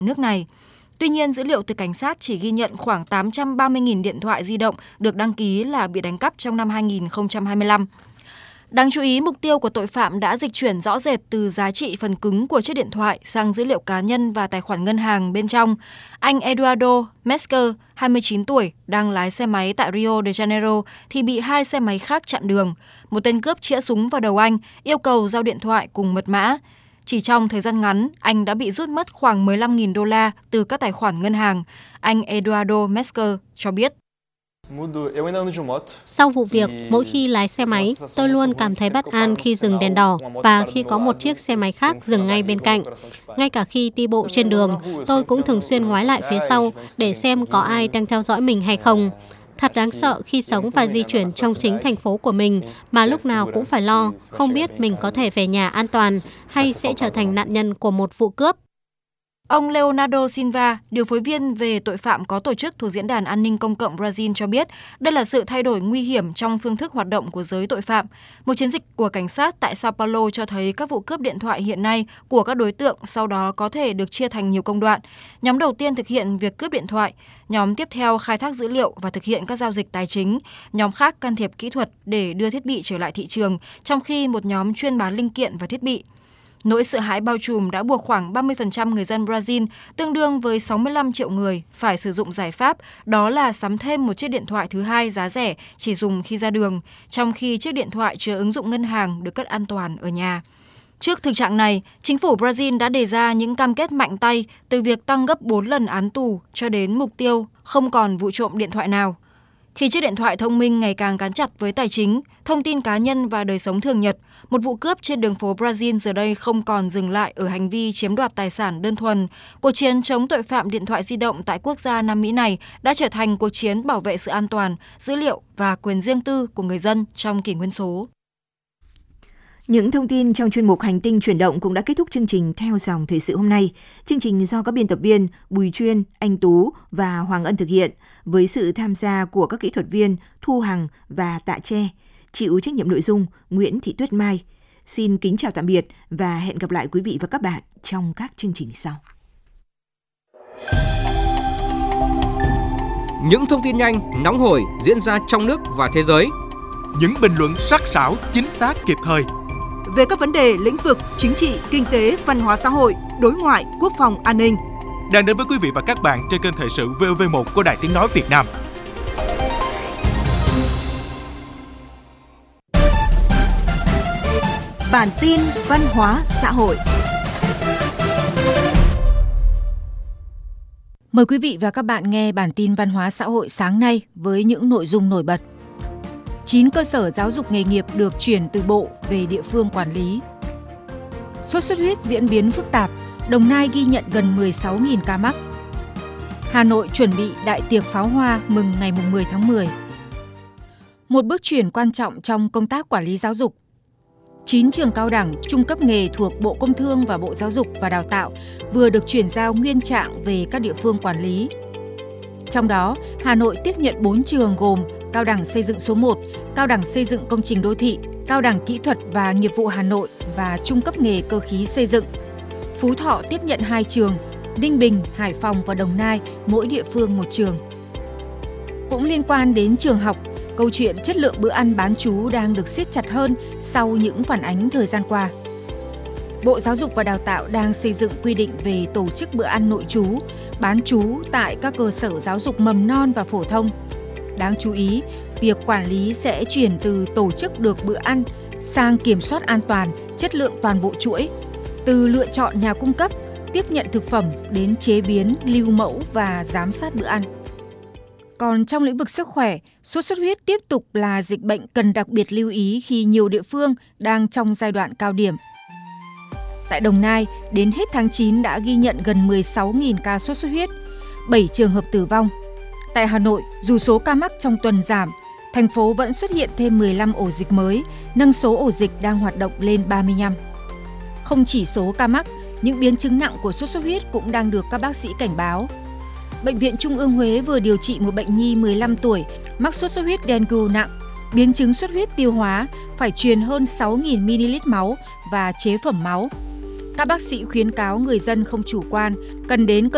nước này. Tuy nhiên, dữ liệu từ cảnh sát chỉ ghi nhận khoảng 830.000 điện thoại di động được đăng ký là bị đánh cắp trong năm 2025. Đáng chú ý, mục tiêu của tội phạm đã dịch chuyển rõ rệt từ giá trị phần cứng của chiếc điện thoại sang dữ liệu cá nhân và tài khoản ngân hàng bên trong. Anh Eduardo Mesquer, 29 tuổi, đang lái xe máy tại Rio de Janeiro thì bị 2 xe máy khác chặn đường. Một tên cướp chĩa súng vào đầu anh, yêu cầu giao điện thoại cùng mật mã. Chỉ trong thời gian ngắn, anh đã bị rút mất khoảng 15.000 đô la từ các tài khoản ngân hàng. Anh Eduardo Mesquer cho biết. Sau vụ việc, mỗi khi lái xe máy, tôi luôn cảm thấy bất an khi dừng đèn đỏ và khi có một chiếc xe máy khác dừng ngay bên cạnh. Ngay cả khi đi bộ trên đường, tôi cũng thường xuyên ngoái lại phía sau để xem có ai đang theo dõi mình hay không. Thật đáng sợ khi sống và di chuyển trong chính thành phố của mình mà lúc nào cũng phải lo, không biết mình có thể về nhà an toàn hay sẽ trở thành nạn nhân của một vụ cướp. Ông Leonardo Silva, điều phối viên về tội phạm có tổ chức thuộc Diễn đàn An ninh Công cộng Brazil cho biết đây là sự thay đổi nguy hiểm trong phương thức hoạt động của giới tội phạm. Một chiến dịch của cảnh sát tại Sao Paulo cho thấy các vụ cướp điện thoại hiện nay của các đối tượng sau đó có thể được chia thành nhiều công đoạn. Nhóm đầu tiên thực hiện việc cướp điện thoại, nhóm tiếp theo khai thác dữ liệu và thực hiện các giao dịch tài chính, nhóm khác can thiệp kỹ thuật để đưa thiết bị trở lại thị trường, trong khi một nhóm chuyên bán linh kiện và thiết bị. Nỗi sợ hãi bao trùm đã buộc khoảng 30% người dân Brazil, tương đương với 65 triệu người, phải sử dụng giải pháp, đó là sắm thêm một chiếc điện thoại thứ hai giá rẻ chỉ dùng khi ra đường, trong khi chiếc điện thoại chứa ứng dụng ngân hàng được cất an toàn ở nhà. Trước thực trạng này, chính phủ Brazil đã đề ra những cam kết mạnh tay từ việc tăng gấp 4 lần án tù cho đến mục tiêu không còn vụ trộm điện thoại nào. Khi chiếc điện thoại thông minh ngày càng gắn chặt với tài chính, thông tin cá nhân và đời sống thường nhật, một vụ cướp trên đường phố Brazil giờ đây không còn dừng lại ở hành vi chiếm đoạt tài sản đơn thuần. Cuộc chiến chống tội phạm điện thoại di động tại quốc gia Nam Mỹ này đã trở thành cuộc chiến bảo vệ sự an toàn, dữ liệu và quyền riêng tư của người dân trong kỷ nguyên số. Những thông tin trong chuyên mục Hành tinh chuyển động cũng đã kết thúc chương trình Theo dòng thời sự hôm nay. Chương trình do các biên tập viên Bùi Chuyên, Anh Tú và Hoàng Ân thực hiện với sự tham gia của các kỹ thuật viên Thu Hằng và Tạ Tre. Chịu trách nhiệm nội dung Nguyễn Thị Tuyết Mai. Xin kính chào tạm biệt và hẹn gặp lại quý vị và các bạn trong các chương trình sau. Những thông tin nhanh, nóng hổi diễn ra trong nước và thế giới. Những bình luận sắc sảo, chính xác, kịp thời về các vấn đề lĩnh vực chính trị, kinh tế, văn hóa xã hội, đối ngoại, quốc phòng, an ninh đang đến với quý vị và các bạn trên kênh Thời sự VOV1 của Đài Tiếng nói Việt Nam. Bản tin văn hóa xã hội. Mời quý vị và các bạn nghe bản tin văn hóa xã hội sáng nay với những nội dung nổi bật. 9 cơ sở giáo dục nghề nghiệp được chuyển từ bộ về địa phương quản lý. Sốt xuất huyết diễn biến phức tạp, Đồng Nai ghi nhận gần 16.000 ca mắc. Hà Nội chuẩn bị đại tiệc pháo hoa mừng ngày 10 tháng 10. Một bước chuyển quan trọng trong công tác quản lý giáo dục. 9 trường cao đẳng, trung cấp nghề thuộc Bộ Công Thương và Bộ Giáo dục và Đào tạo vừa được chuyển giao nguyên trạng về các địa phương quản lý. Trong đó, Hà Nội tiếp nhận 4 trường gồm Cao đẳng Xây dựng số 1, Cao đẳng Xây dựng Công trình Đô thị, Cao đẳng Kỹ thuật và Nghiệp vụ Hà Nội và Trung cấp nghề Cơ khí xây dựng. Phú Thọ tiếp nhận 2 trường, Ninh Bình, Hải Phòng và Đồng Nai, mỗi địa phương 1 trường. Cũng liên quan đến trường học, câu chuyện chất lượng bữa ăn bán trú đang được siết chặt hơn sau những phản ánh thời gian qua. Bộ Giáo dục và Đào tạo đang xây dựng quy định về tổ chức bữa ăn nội trú, bán trú tại các cơ sở giáo dục mầm non và phổ thông. Đáng chú ý, việc quản lý sẽ chuyển từ tổ chức được bữa ăn sang kiểm soát an toàn, chất lượng toàn bộ chuỗi, từ lựa chọn nhà cung cấp, tiếp nhận thực phẩm đến chế biến, lưu mẫu và giám sát bữa ăn. Còn trong lĩnh vực sức khỏe, sốt xuất huyết tiếp tục là dịch bệnh cần đặc biệt lưu ý khi nhiều địa phương đang trong giai đoạn cao điểm. Tại Đồng Nai, đến hết tháng 9 đã ghi nhận gần 16.000 ca sốt xuất huyết, 7 trường hợp tử vong. Tại Hà Nội, dù số ca mắc trong tuần giảm, thành phố vẫn xuất hiện thêm 15 ổ dịch mới, nâng số ổ dịch đang hoạt động lên 35. Không chỉ số ca mắc, những biến chứng nặng của sốt xuất huyết cũng đang được các bác sĩ cảnh báo. Bệnh viện Trung ương Huế vừa điều trị một bệnh nhi 15 tuổi mắc sốt xuất huyết dengue nặng, biến chứng xuất huyết tiêu hóa, phải truyền hơn 6.000 ml máu và chế phẩm máu. Các bác sĩ khuyến cáo người dân không chủ quan, cần đến cơ